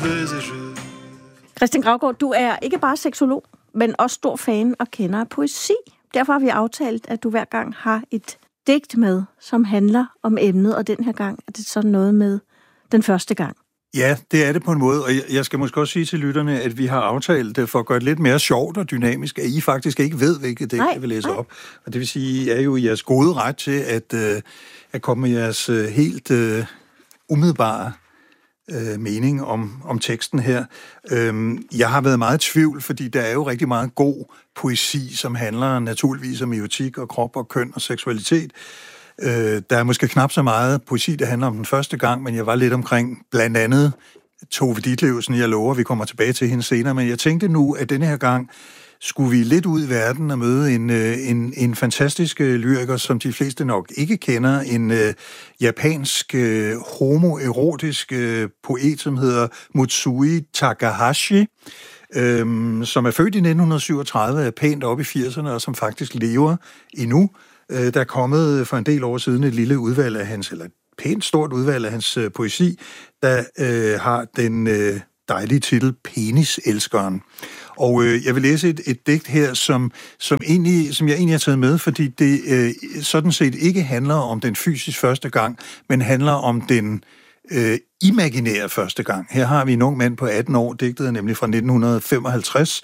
veux et je... Christian Graugaard, du er ikke bare seksolog, men også stor fan og kender af poesi. Derfor har vi aftalt, at du hver gang har et digt med, som handler om emnet, og den her gang er det sådan noget med den første gang. Ja, det er det på en måde, og jeg skal måske også sige til lytterne, at vi har aftalt det for at gøre det lidt mere sjovt og dynamisk, at I faktisk ikke ved, hvilket digt jeg vil læse op. Og det vil sige, I er jo i jeres gode ret til at komme med jeres helt umiddelbare mening om teksten her. Jeg har været meget i tvivl, fordi der er jo rigtig meget god poesi, som handler naturligvis om erotik og krop og køn og seksualitet. Der er måske knap så meget poesi, der handler om den første gang, men jeg var lidt omkring blandt andet Tove Ditlevsen, jeg lover, vi kommer tilbage til hende senere, men jeg tænkte nu, at denne her gang skulle vi lidt ud i verden og møde en fantastisk lyriker, som de fleste nok ikke kender, en japansk homoerotisk poet, som hedder Mutsui Takahashi, som er født i 1937, er pænt op i 80'erne, og som faktisk lever endnu. Der er kommet for en del år siden et lille udvalg af hans, eller et pænt stort udvalg af hans poesi, der har den dejlige titel Peniselskeren. Og jeg vil læse et digt her, som jeg egentlig har taget med, fordi det sådan set ikke handler om den fysisk første gang, men handler om den imaginære første gang. Her har vi en ung mand på 18 år, digtet er nemlig fra 1955,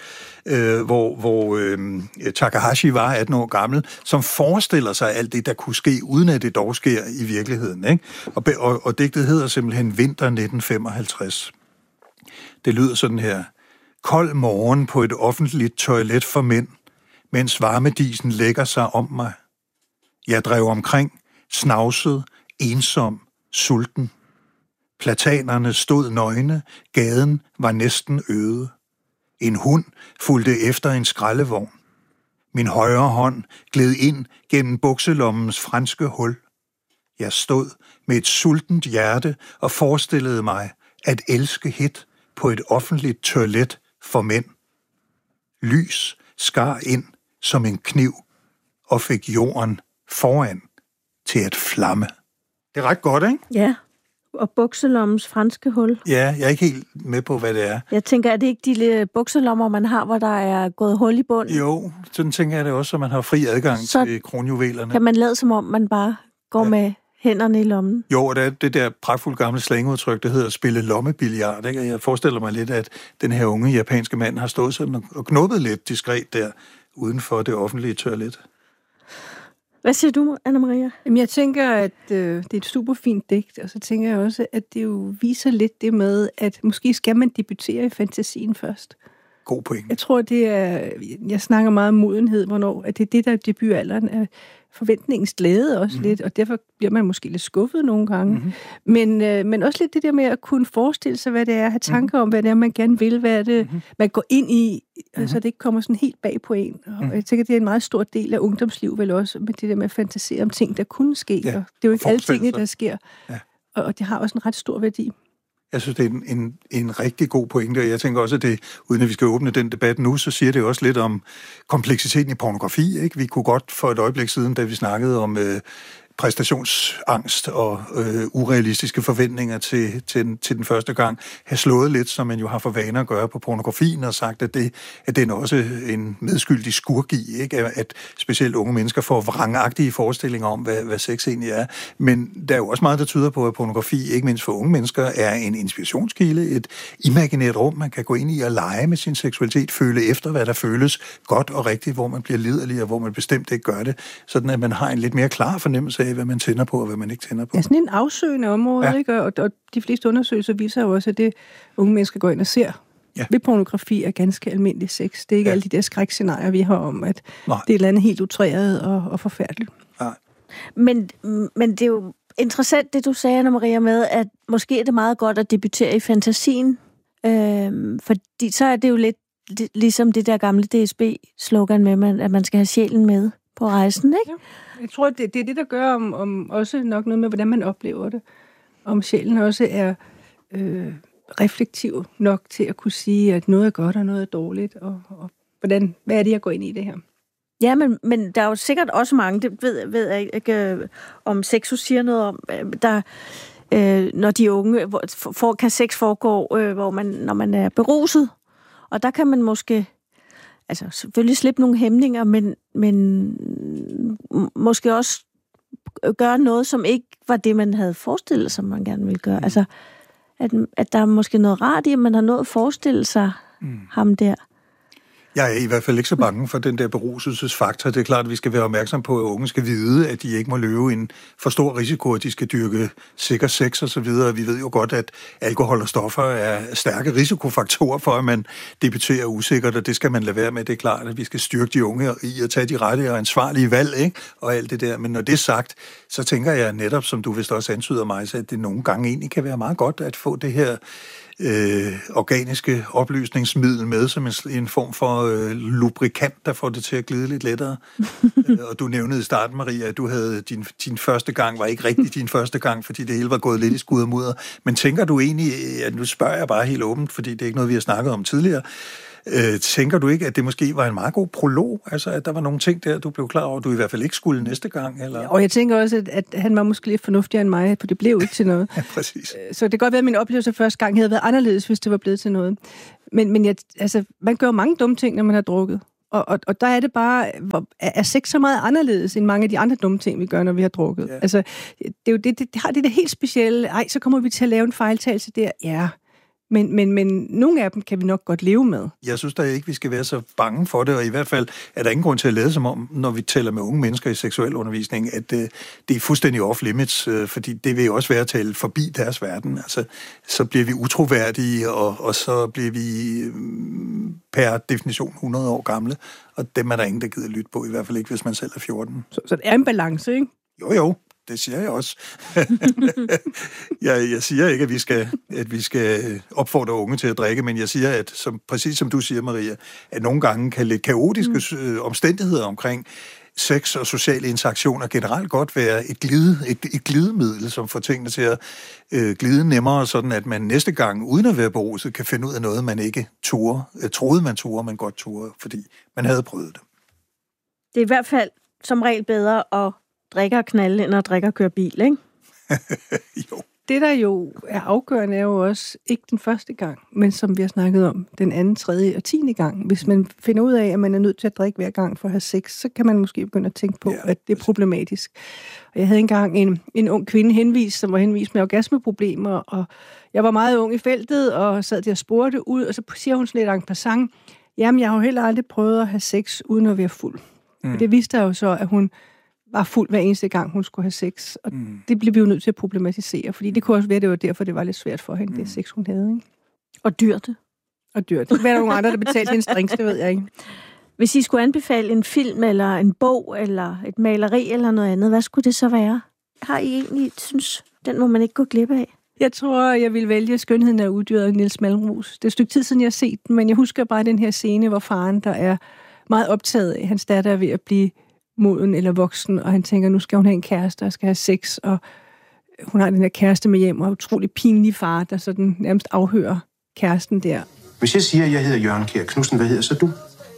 hvor Takahashi var 18 år gammel, som forestiller sig alt det, der kunne ske, uden at det dog sker i virkeligheden. Ikke? Og digtet hedder simpelthen Vinter 1955. Det lyder sådan her. Kold morgen på et offentligt toilet for mænd, mens varmedisen lægger sig om mig. Jeg drev omkring, snavset, ensom, sulten. Platanerne stod nøgne, gaden var næsten øde. En hund fulgte efter en skraldevogn. Min højre hånd gled ind gennem bukselommens franske hul. Jeg stod med et sultent hjerte og forestillede mig at elske hit på et offentligt toilet for mænd. Lys skar ind som en kniv og fik jorden foran til at flamme. Det er ret godt, ikke? Ja, og bukselommens franske hul. Ja, jeg er ikke helt med på, hvad det er. Jeg tænker, er det ikke de lille bukselommer, man har, hvor der er gået hul i bunden? Jo, sådan tænker jeg det også, så man har fri adgang til kronjuvelerne. Kan man lade som om, man bare går med hænderne i lommen? Jo, og der er det der pragtfulde gamle slangudtryk, der hedder at spille lommebilliard. Ikke? Jeg forestiller mig lidt, at den her unge japanske mand har stået sådan og knuppet lidt diskret der uden for det offentlige toilet. Hvad siger du, Anna-Maria? Jamen, jeg tænker, at det er et super fint digt, og så tænker jeg også, at det jo viser lidt det med, at måske skal man debutere i fantasien først. God point. Jeg tror, det er... Jeg snakker meget om modenhed, hvornår at det er det, der er debutalderen af forventningens glæde også lidt, og derfor bliver man måske lidt skuffet nogle gange. Men også lidt det der med at kunne forestille sig, hvad det er, have tanker om, hvad det er, man gerne vil, hvad det man går ind i, så det ikke kommer sådan helt bag på en. Og jeg tænker, det er en meget stor del af ungdomsliv, vel også, med det der med at fantasere om ting, der kunne ske. Ja, og det er jo ikke alle tingene, der sker. Ja. Og det har også en ret stor værdi. Jeg synes, det er en rigtig god pointe, og jeg tænker også, at det, uden at vi skal åbne den debat nu, så siger det også lidt om kompleksiteten i pornografi. Ikke? Vi kunne godt for et øjeblik siden, da vi snakkede om præstationsangst og urealistiske forventninger til den første gang, have slået lidt, som man jo har for vane at gøre på pornografien, og sagt, at den også en medskyldig skurk i, ikke? At specielt unge mennesker får vrangagtige forestillinger om, hvad sex egentlig er. Men der er jo også meget, der tyder på, at pornografi, ikke mindst for unge mennesker, er en inspirationskilde, et imaginært rum, man kan gå ind i og lege med sin seksualitet, føle efter, hvad der føles godt og rigtigt, hvor man bliver liderlig, og hvor man bestemt ikke gør det, sådan at man har en lidt mere klar fornemmelse af, hvad man tænder på, og hvad man ikke tænder på. Det er sådan en afsøgende område, ikke? Og de fleste undersøgelser viser jo også, at det unge mennesker går ind og ser ved pornografi er ganske almindelig sex. Det er ikke alle de der skrækscenarier, vi har om, at det er et eller andet helt utræret og forfærdeligt. Ja. Men det er jo interessant, det du sagde, Anna-Maria, med, at måske er det meget godt at debutere i fantasien, fordi så er det jo lidt ligesom det der gamle DSB-slogan med, at man skal have sjælen med på rejsen, ikke? Ja. Jeg tror, det er det, der gør om også nok noget med, hvordan man oplever det. Om sjælen også er reflektiv nok til at kunne sige, at noget er godt og noget er dårligt, og hvad er det, jeg går ind i det her? Ja, men der er jo sikkert også mange, det ved jeg ikke, om Sexus siger noget om, der når de unge kan sex foregå, når man er beruset. Og der kan man måske selvfølgelig slippe nogle hæmninger, men måske også gøre noget, som ikke var det, man havde forestillet sig, man gerne ville gøre. Altså, at der er måske noget rart i, at man har nået at forestille sig ham der. Jeg er i hvert fald ikke så bange for den der beruselsesfaktor. Det er klart, at vi skal være opmærksom på, at unge skal vide, at de ikke må løbe en for stor risiko, at de skal dyrke sikker sex og så videre. Vi ved jo godt, at alkohol og stoffer er stærke risikofaktorer for, at man debuterer usikkert, og det skal man lade være med. Det er klart, at vi skal styrke de unge i at tage de rette og ansvarlige valg, ikke? Og alt det der. Men når det er sagt, så tænker jeg netop, som du vist også antyder mig, at det nogle gange egentlig kan være meget godt at få det her organiske opløsningsmiddel med som en form for lubrikant, der får det til at glide lidt lettere. Og du nævnede i starten, Maria, at du havde din første gang, var ikke rigtig din første gang, fordi det hele var gået lidt i skud og mudder. Men tænker du egentlig, at nu spørger jeg bare helt åbent, fordi det er ikke noget, vi har snakket om tidligere, tænker du ikke, at det måske var en meget god prolog? Altså, at der var nogle ting der, du blev klar over, du i hvert fald ikke skulle næste gang? Eller? Og jeg tænker også, at han var måske lidt fornuftigere end mig, for det blev ikke til noget. Ja, præcis. Så det kan godt være, at min oplevelse første gang havde været anderledes, hvis det var blevet til noget. Men man gør mange dumme ting, når man har drukket. Og der er det bare, er sex så meget anderledes end mange af de andre dumme ting, vi gør, når vi har drukket. Ja. Altså, det er jo det har det der helt specielle, så kommer vi til at lave en fejltagelse der. Ja. Men nogle af dem kan vi nok godt leve med. Jeg synes da ikke, vi skal være så bange for det, og i hvert fald er der ingen grund til at lade som om, når vi taler med unge mennesker i seksuel undervisning, at det er fuldstændig off-limits, fordi det vil jo også være at tale forbi deres verden. Altså, så bliver vi utroværdige, og så bliver vi per definition 100 år gamle, og dem er der ingen, der gider lytte på, i hvert fald ikke, hvis man selv er 14. Så det er en balance, ikke? Jo. Det siger jeg også. jeg siger ikke, at vi skal opfordre unge til at drikke, men jeg siger, at præcis som du siger, Maria, at nogle gange kan lidt kaotiske omstændigheder omkring sex og sociale interaktioner generelt godt være et glidemiddel, som får tingene til at glide nemmere, sådan at man næste gang, uden at være beruset, kan finde ud af noget, man ikke troede man turde, men godt turde, fordi man havde prøvet det. Det er i hvert fald som regel bedre at drikke og knalde, end at drikke og køre bil, ikke? Jo. Det, der jo er afgørende, er jo også ikke den første gang, men som vi har snakket om, den anden, tredje og 10. gang. Hvis man finder ud af, at man er nødt til at drikke hver gang for at have sex, så kan man måske begynde at tænke på, at det er problematisk. Og jeg havde engang en ung kvinde henvist, som var henvist med orgasmeproblemer, og jeg var meget ung i feltet, og sad der og spurgte ud, og så siger hun sådan lidt en passant, jamen, jeg har jo heller aldrig prøvet at have sex uden at være fuld. Og det viste jo så, at hun var fuld hver eneste gang, hun skulle have sex. Og det blev vi jo nødt til at problematisere, fordi det kunne også være, at det var derfor, det var lidt svært for hende, det sex, hun havde. Ikke? Og dyrt. Og dyrt. Det var der nogle andre, der betalte hendes drinks, det ved jeg ikke. Hvis I skulle anbefale en film, eller en bog, eller et maleri, eller noget andet, hvad skulle det så være? Har I egentlig, synes, den må man ikke gå glip af? Jeg tror, jeg vil vælge Skønheden af udyret af Niels Malmros. Det er et stykke tid siden, jeg har set den, men jeg husker bare den her scene, hvor faren, der er meget optaget af, hans datter er ved at blive moden eller voksen, og han tænker, nu skal hun have en kæreste, og skal have sex, og hun har den her kæreste med hjem, og utrolig pinlig far, der sådan nærmest afhører kæresten der. Hvis jeg siger, at jeg hedder Jørgen Kjær Knudsen, hvad hedder så du?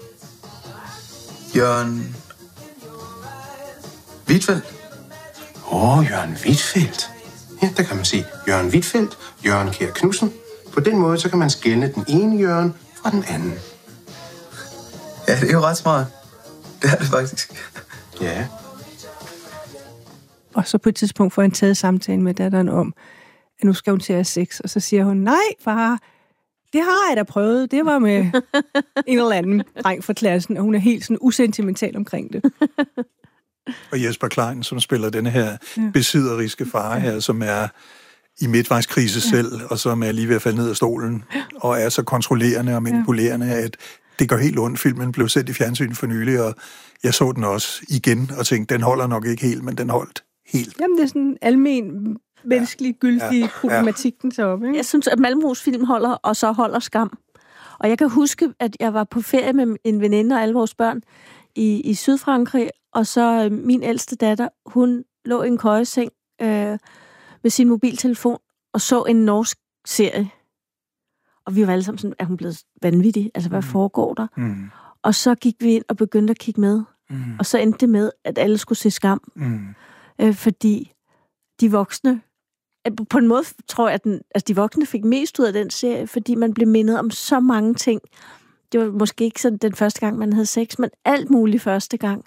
Jørgen Hvitfeldt. Jørgen Hvitfeldt. Ja, der kan man se Jørgen Hvitfeldt, Jørgen Kjær Knudsen. På den måde, så kan man skelne den ene Jørgen fra den anden. Ja, det er jo ret smart. Det er det faktisk. Ja. Og så på et tidspunkt får han taget samtalen med datteren om, at nu skal hun til at have sex. Og så siger hun, nej far, det har jeg da prøvet. Det var med en eller anden dreng fra klassen, og hun er helt sådan usentimental omkring det. Og Jesper Klein, som spiller denne her besidderiske far her, som er i midtvejskrise selv, og som er lige ved at falde ned af stolen, og er så kontrollerende og manipulerende, at det går helt ondt. Filmen blev sendt i fjernsyn for nylig, og jeg så den også igen, og tænkte, den holder nok ikke helt, men den holdt helt. Jamen, det er sådan en almen, menneskelig, gyldig problematik, den så op, ikke? Jeg synes, at Malmros film holder, og så holder Skam. Og jeg kan huske, at jeg var på ferie med en veninde og alle vores børn i Sydfrankrig, og så min ældste datter, hun lå i en køjeseng med sin mobiltelefon og så en norsk serie. Og vi var alle sammen sådan, er hun blevet vanvittig? Altså, hvad foregår der? Og så gik vi ind og begyndte at kigge med. Og så endte det med, at alle skulle se Skam. Fordi de voksne på en måde tror jeg, at de voksne fik mest ud af den serie, fordi man blev mindet om så mange ting. Det var måske ikke sådan den første gang, man havde sex, men alt muligt første gang.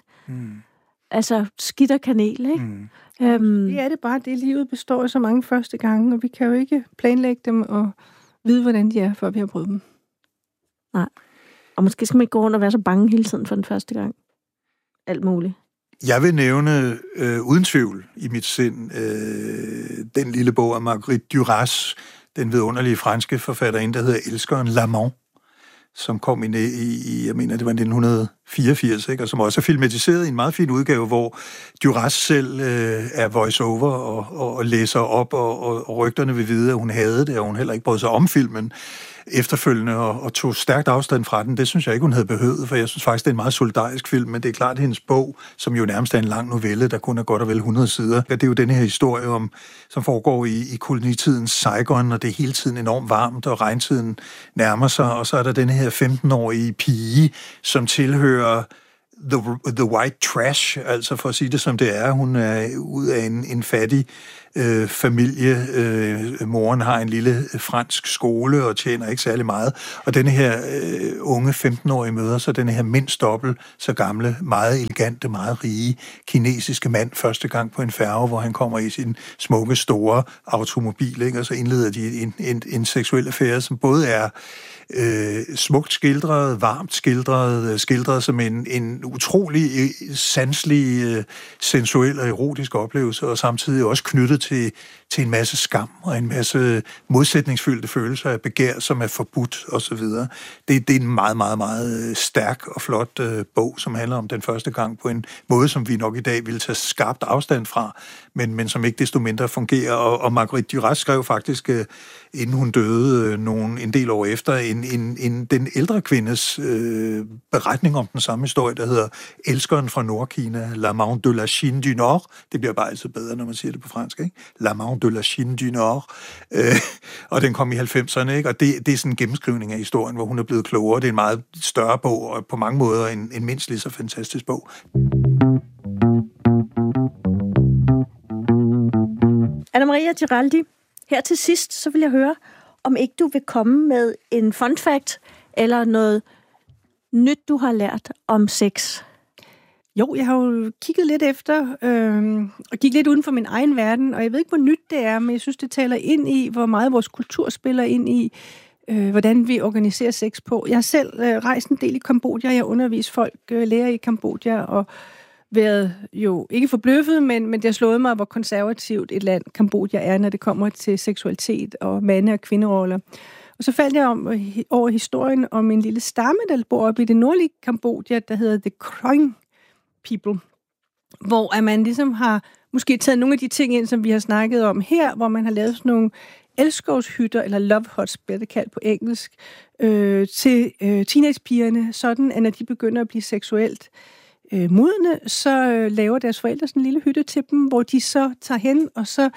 Altså skidt og kanel, ikke? Det er det bare, det livet består af så mange første gange, og vi kan jo ikke planlægge dem og vide, hvordan de er, før vi har prøvet dem. Nej. Og måske skal man ikke gå rundt og være så bange hele tiden for den første gang. Alt muligt. Jeg vil nævne uden tvivl i mit sind den lille bog af Marguerite Duras, den vidunderlige franske forfatterinde, der hedder Elskeren L'Amant, som kom i jeg mener, det var 1984, ikke? Og som også er filmatiseret i en meget fin udgave, hvor Duras selv er voice-over og læser op, og rygterne vil vide, at hun havde det, og hun heller ikke brød sig om filmen efterfølgende og tog stærkt afstand fra den. Det synes jeg ikke, hun havde behøvet, for jeg synes faktisk, det er en meget solidarisk film, men det er klart, at hendes bog, som jo nærmest er en lang novelle, der kun er godt og vel 100 sider, det er jo den her historie, som foregår i kolonitidens Saigon, og det er hele tiden enormt varmt, og regntiden nærmer sig, og så er der den her 15-årige pige, som tilhører the white trash, altså for at sige det som det er. Hun er ud af en fattig familie. Moren har en lille fransk skole og tjener ikke særlig meget. Og denne her unge 15-årige møder så denne her mindst dobbelt så gamle, meget elegante, meget rige kinesiske mand første gang på en færge, hvor han kommer i sin smukke, store automobil, ikke? Og så indleder de en seksuel affære, som både er smukt skildret, varmt skildret som en utrolig sanselig, sensuel og erotisk oplevelse, og samtidig også knyttet til en masse skam og en masse modsætningsfyldte følelser af begær, som er forbudt osv. Det er en meget, meget, meget stærk og flot bog, som handler om den første gang på en måde, som vi nok i dag ville tage skarpt afstand fra, men som ikke desto mindre fungerer. Og Marguerite Duras skrev faktisk, inden hun døde en del år efter, den ældre kvindes beretning om den samme historie, der hedder Elskeren fra Nordkina, L'Amant de la Chine du Nord. Det bliver bare altid bedre, når man siger det på fransk, ikke? L'Amant de la Chine du Nord. Og den kom i 90'erne, ikke? Og det er sådan en gennemskrivning af historien, hvor hun er blevet klogere. Det er en meget større bog, og på mange måder en mindst lige så fantastisk bog. Anna Maria Giraldi, her til sidst, så vil jeg høre, om ikke du vil komme med en fun fact, eller noget nyt, du har lært om sex. Jo, jeg har jo kigget lidt efter, og kigget lidt uden for min egen verden, og jeg ved ikke, hvor nyt det er, men jeg synes, det taler ind i, hvor meget vores kultur spiller ind i, hvordan vi organiserer sex på. Jeg har selv rejst en del i Kambodja, jeg har undervist folk, lærer i Kambodja, og været jo ikke forbløffet, men det har slået mig, hvor konservativt et land Kambodja er, når det kommer til seksualitet og mande- og kvinderoller. Og så faldt jeg over historien om en lille stamme, der bor oppe i det nordlige Kambodja, der hedder The Kroing People, hvor man ligesom har måske taget nogle af de ting ind, som vi har snakket om her, hvor man har lavet sådan nogle elskovshytter, eller love huts, bliver det kaldt på engelsk, til teenagepigerne, sådan at når de begynder at blive seksuelt modne, så laver deres forældre sådan en lille hytte til dem, hvor de så tager hen, og så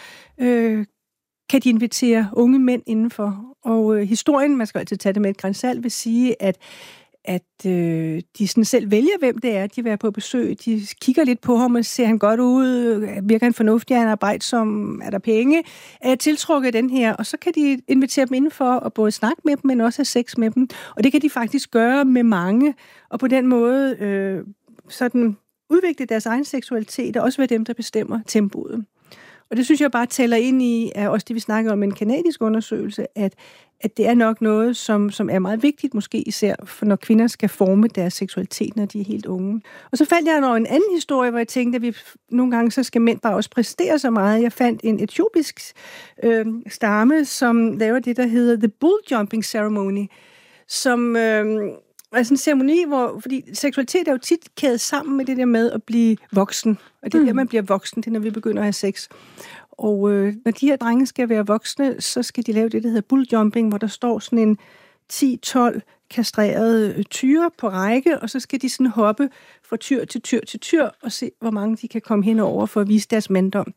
kan de invitere unge mænd indenfor. Og historien, man skal altid tage det med et gran salt, vil sige, at de sådan selv vælger, hvem det er, de vil være på besøg. De kigger lidt på ham, og ser han godt ud, virker han fornuftig, er han arbejdsom, er der penge, er jeg tiltrukket den her, og så kan de invitere dem indenfor og både snakke med dem, men også have sex med dem. Og det kan de faktisk gøre med mange, og på den måde sådan udvikle deres egen seksualitet, og også være dem, der bestemmer tempoet. Og det synes jeg bare tæller ind i, er også det, vi snakker om en kanadisk undersøgelse, at det er nok noget, som er meget vigtigt, måske især for når kvinder skal forme deres seksualitet, når de er helt unge. Og så fandt jeg en anden historie, hvor jeg tænkte, at vi nogle gange så skal mænd bare også præstere så meget. Jeg fandt en etiopisk stamme, som laver det, der hedder The Bull Jumping Ceremony, som er sådan en ceremoni, fordi seksualitet er jo tit kædet sammen med det der med at blive voksen. Og det er der, man bliver voksen, det er, når vi begynder at have sex. Og når de her drenge skal være voksne, så skal de lave det, der hedder bulljumping, hvor der står sådan en 10-12 kastrerede tyre på række, og så skal de sådan hoppe fra tyr til tyr til tyr, og se, hvor mange de kan komme henover for at vise deres manddom.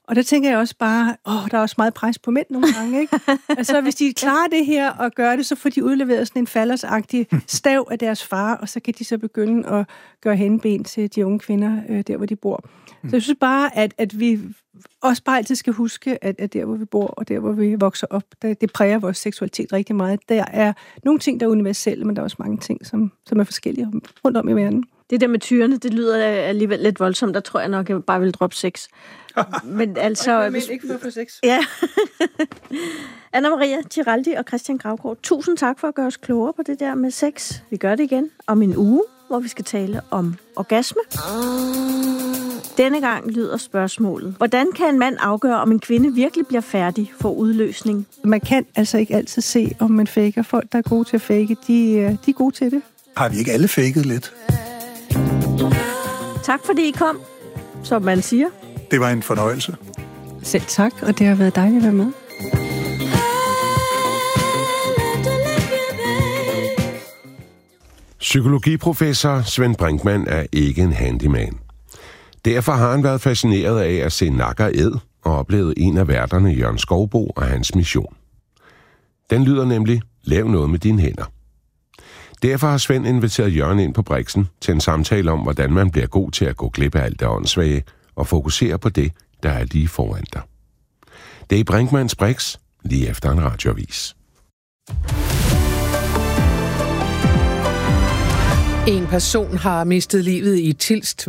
Og der tænker jeg også bare, der er også meget pres på mænd nogle gange, ikke? Altså, hvis de klarer det her og gør det, så får de udleveret sådan en faldersagtig stav af deres far, og så kan de så begynde at gøre henben til de unge kvinder, der hvor de bor. Så jeg synes bare, at vi også bare altid skal huske, at der hvor vi bor, og der hvor vi vokser op, det præger vores seksualitet rigtig meget. Der er nogle ting, der er universelle, men der er også mange ting, som er forskellige rundt om i verden. Det der med tyrene, det lyder alligevel lidt voldsomt. Der tror jeg nok, jeg bare vil droppe sex. Men altså... ikke for sex. Ja. Anna Maria Giraldi og Christian Gravgaard, tusind tak for at gøre os klogere på det der med sex. Vi gør det igen om en uge, hvor vi skal tale om orgasme. Denne gang lyder spørgsmålet: hvordan kan en mand afgøre, om en kvinde virkelig bliver færdig for udløsning? Man kan altså ikke altid se, om man faker. Folk, der er gode til at fake, de er gode til det. Har vi ikke alle faket lidt? Tak fordi I kom, som man siger. Det var en fornøjelse. Selv tak, og det har været dejligt at være med. Psykologiprofessor Svend Brinkmann er ikke en handyman. Derfor har han været fascineret af at se Nak & Æd og oplevet en af værterne, Jørgen Skouboe, og hans mission. Den lyder nemlig: lav noget med dine hænder. Derfor har Svend inviteret Jørgen ind på Brixen til en samtale om, hvordan man bliver god til at gå glip af alt det åndssvage og fokusere på det, der er lige foran dig. Det er i Brinkmanns Brix, lige efter en radioavis. En person har mistet livet i Tilst